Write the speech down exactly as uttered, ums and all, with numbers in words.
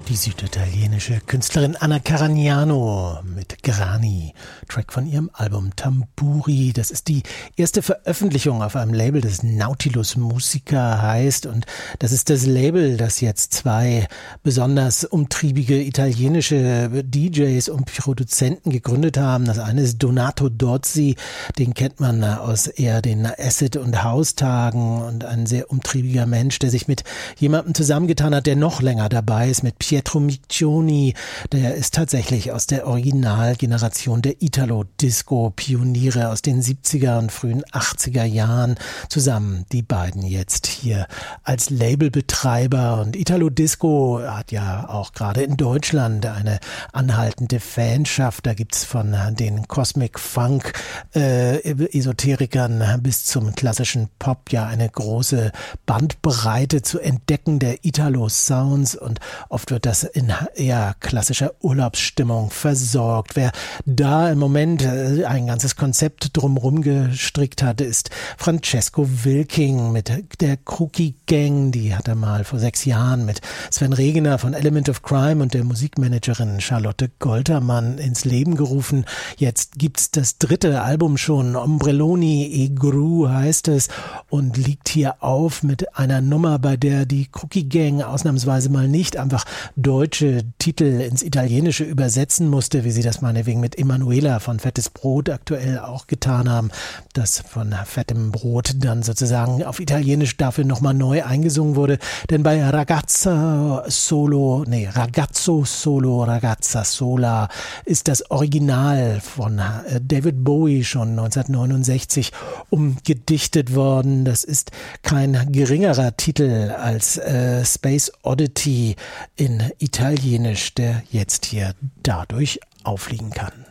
Die süditalienische Künstlerin Anna Caragnano mit Grani, Track von ihrem Album Tamburi. Das ist die erste Veröffentlichung auf einem Label, das Nautilus Musica heißt, und das ist das Label, das jetzt zwei besonders umtriebige italienische D Js und Produzenten gegründet haben. Das eine ist Donato Dozzi, den kennt man aus eher den Acid- und House-Tagen, und ein sehr umtriebiger Mensch, der sich mit jemandem zusammengetan hat, der noch länger dabei ist, mit Pietro Miccioni. Der ist tatsächlich aus der Originalgeneration der Italo-Disco-Pioniere aus den siebziger und frühen achtziger Jahren zusammen. Die beiden jetzt hier als Labelbetreiber, und Italo-Disco hat ja auch gerade in Deutschland eine anhaltende Fanschaft. Da gibt's von den Cosmic Funk äh, Esoterikern bis zum klassischen Pop ja eine große Bandbreite zu entdecken der Italo-Sounds, und oft wird das in eher klassischer Urlaubsstimmung versorgt. Wer da im Moment ein ganzes Konzept drumherum gestrickt hat, ist Francesco Wilking mit der Crookie Gang. Die hat er mal vor sechs Jahren mit Sven Regener von Element of Crime und der Musikmanagerin Charlotte Goltermann ins Leben gerufen. Jetzt gibt's das dritte Album schon, Ombrelloni e Gru heißt es, und liegt hier auf mit einer Nummer, bei der die Crookie Gang ausnahmsweise mal nicht einfach deutsche Titel ins Italienische übersetzen musste, wie sie das meinetwegen mit Emanuela von Fettes Brot aktuell auch getan haben, das von Fettem Brot dann sozusagen auf Italienisch dafür nochmal neu eingesungen wurde. Denn bei Ragazza Solo, nee, Ragazzo Solo, Ragazza Sola ist das Original von David Bowie schon neunzehnhundertneunundsechzig umgedichtet worden. Das ist kein geringerer Titel als äh, Space Oddity in Italienisch, der jetzt hier dadurch auffliegen kann.